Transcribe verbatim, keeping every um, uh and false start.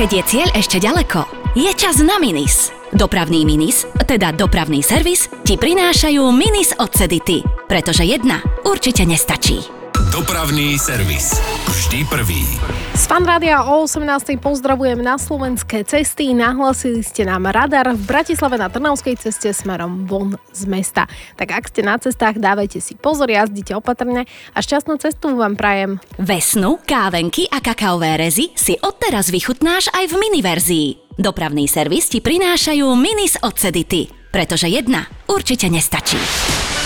Keď je cieľ ešte ďaleko, je čas na Minis. Dopravný Minis, teda dopravný servis, ti prinášajú Minis od Cedity, pretože jedna určite nestačí. Dopravný servis. Vždy prvý. Z Fanrádia o osemnástej pozdravujem na slovenské cesty. Nahlasili ste nám radar v Bratislave na Trnavskej ceste smerom von z mesta. Tak ak ste na cestách, dávajte si pozor, jazdite opatrne a šťastnú cestu vám prajem. Vesnu, kávenky a kakaové rezy si odteraz vychutnáš aj v miniverzii. Dopravný servis ti prinášajú Minis od Cedity, pretože jedna určite nestačí.